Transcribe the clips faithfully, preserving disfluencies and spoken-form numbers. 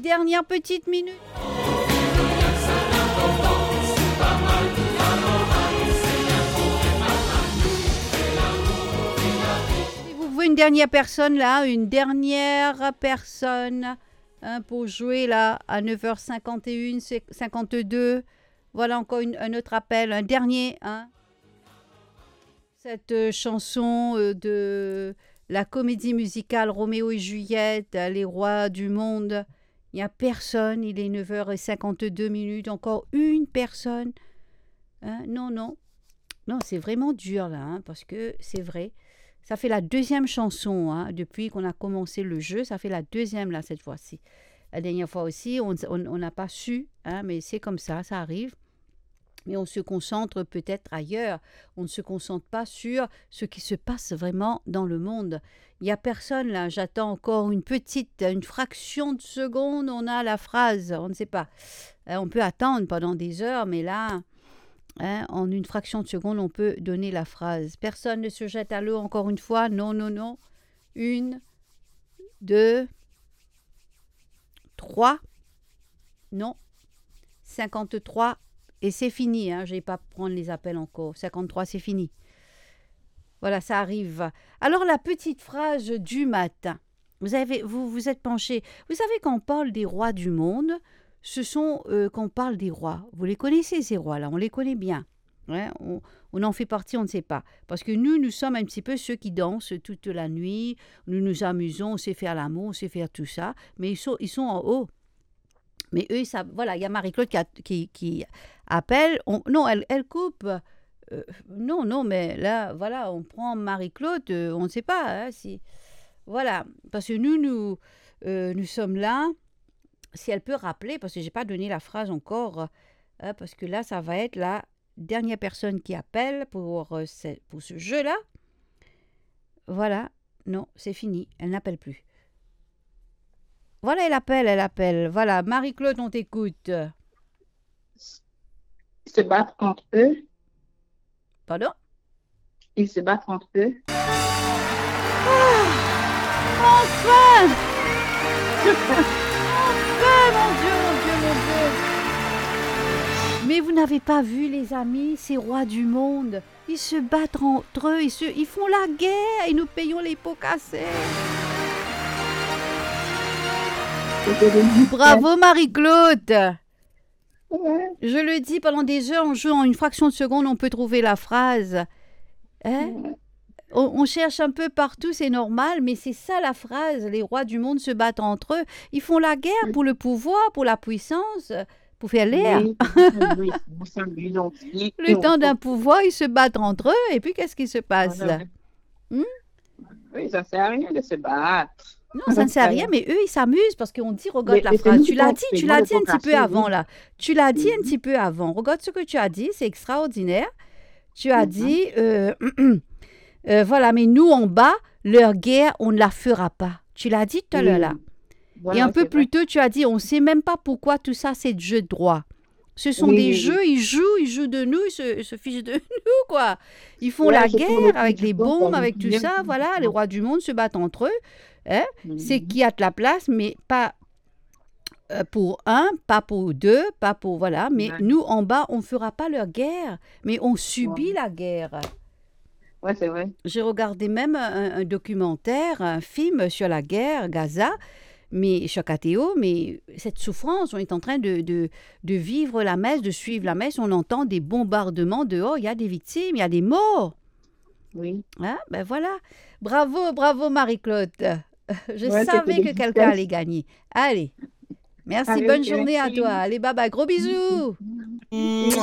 dernières petites minutes. Vous voulez une dernière personne là, une dernière personne hein, pour jouer là à neuf heures cinquante et une, cinquante-deux. Voilà encore une, un autre appel, un dernier. Hein. Cette euh, chanson euh, de la comédie musicale Roméo et Juliette, euh, Les Rois du Monde. Il n'y a personne, il est neuf heures cinquante-deux minutes, encore une personne. Hein? Non, non. Non, c'est vraiment dur là, hein, parce que c'est vrai. Ça fait la deuxième chanson, hein, depuis qu'on a commencé le jeu, ça fait la deuxième là cette fois-ci. La dernière fois aussi, on n'a on, on pas su, hein, mais c'est comme ça, ça arrive. Mais on se concentre peut-être ailleurs. On ne se concentre pas sur ce qui se passe vraiment dans le monde. Il n'y a personne là. J'attends encore une petite, une fraction de seconde. On a la phrase. On ne sait pas. Euh, on peut attendre pendant des heures, mais là, hein, en une fraction de seconde, on peut donner la phrase. Personne ne se jette à l'eau encore une fois. Non, non, non. Une, deux, trois. Non. cinquante-trois. Et c'est fini, hein, je ne vais pas prendre les appels encore. cinquante-trois, c'est fini. Voilà, ça arrive. Alors, la petite phrase du matin. Vous avez, vous vous êtes penché. Vous savez, quand on parle des rois du monde, ce sont euh, quand on parle des rois. Vous les connaissez, ces rois-là, on les connaît bien. Ouais, on, on en fait partie, on ne sait pas. Parce que nous, nous sommes un petit peu ceux qui dansent toute la nuit. Nous nous amusons, on sait faire l'amour, on sait faire tout ça. Mais ils sont, ils sont en haut. Mais eux, ça, voilà, il y a Marie-Claude qui, a, qui, qui appelle. On, non, elle, elle coupe. Euh, non, non, mais là, voilà, on prend Marie-Claude, euh, on ne sait pas. Hein, si, voilà, parce que nous, nous, euh, nous sommes là. Si elle peut rappeler, parce que je n'ai pas donné la phrase encore, hein, parce que là, ça va être la dernière personne qui appelle pour, euh, ce, pour ce jeu-là. Voilà, non, c'est fini, elle n'appelle plus. Voilà, elle appelle, elle appelle. Voilà, Marie-Claude, on t'écoute. Ils se battent entre eux. Pardon? Ils se battent entre eux. Ah, enfin! Enfin, mon Dieu, mon Dieu, mon Dieu! Mais vous n'avez pas vu, les amis, ces rois du monde. Ils se battent entre eux, ils, se, ils font la guerre et nous payons les pots cassés. Bravo Marie-Claude. Ouais. Je le dis, pendant des heures, on joue en une fraction de seconde, on peut trouver la phrase. Hein? Ouais. On, on cherche un peu partout, c'est normal, mais c'est ça la phrase. Les rois du monde se battent entre eux. Ils font la guerre pour le pouvoir, pour la puissance, pour faire l'air. Oui, oui, vous savez, donc, ils- Le ils temps ont- d'un pouvoir, ils se battent entre eux. Et puis, qu'est-ce qui se passe? Voilà. Hmm? Oui, ça ne sert à rien de se battre. Non, ça ne sert à rien, mais eux, ils s'amusent parce qu'on dit, regarde Mais- la mais c'est phrase. nous Tu qui l'as avons dit, fait, tu moi, l'as le dit un petit peu procrasté, avant, oui. là. Tu l'as dit un Mhm. petit peu avant. Regarde ce que tu as dit, c'est extraordinaire. Tu as Mhm. dit, euh, euh, voilà, mais nous, en bas, leur guerre, on ne la fera pas. Tu l'as dit tout à l'heure, là. Oui. Voilà, Et un peu c'est plus vrai. tôt, tu as dit, on ne sait même pas pourquoi tout ça, c'est de jeu de droit. Ce sont Oui, des oui, oui. jeux, ils jouent, ils jouent de nous, ils se, ils se fichent de nous, quoi. Ils font Ouais, la c'est pour le guerre prix avec du les temps, ça bombes, veut avec tout dire ça, que- voilà. Les rois du monde se battent entre eux. Hein? C'est Mhm. qui a de la place, mais pas euh, pour un, pas pour deux, pas pour, voilà. Mais Ouais. nous, en bas, on ne fera pas leur guerre, mais on subit Ouais. la guerre. Ouais, c'est vrai. J'ai regardé même un, un documentaire, un film sur la guerre, Gaza, mais sur K T O, mais cette souffrance, on est en train de, de, de vivre la messe, de suivre la messe, on entend des bombardements dehors, il y a des victimes, il y a des morts. Oui. Hein? Ben voilà. Bravo, bravo Marie-Claude. Je Ouais, c'était savais que quelqu'un allait l'existence. gagner. Allez, merci, Allez, bonne ok, journée à toi. merci. Allez, bye bye, gros bisous. Merci.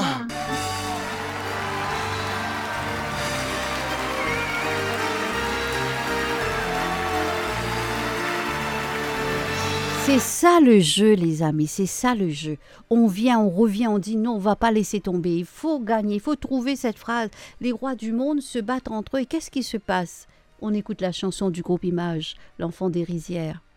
C'est ça le jeu, les amis, c'est ça le jeu. On vient, on revient, on dit non, on va pas laisser tomber. Il faut gagner, il faut trouver cette phrase. Les rois du monde se battent entre eux. Et qu'est-ce qui se passe? On écoute la chanson du groupe Image, L'Enfant des Rizières.